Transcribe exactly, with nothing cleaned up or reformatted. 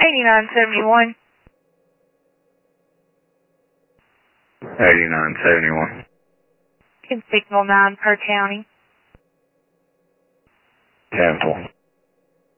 eighty-nine seventy-one. eighty-nine seventy-one. Can signal nine per county. Cancel.